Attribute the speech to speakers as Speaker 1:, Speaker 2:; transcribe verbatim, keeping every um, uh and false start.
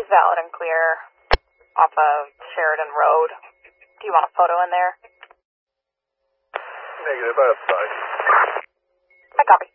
Speaker 1: is valid and clear off of Sheridan Road. Do you want a photo in there?
Speaker 2: Negative, outside.
Speaker 1: I copy.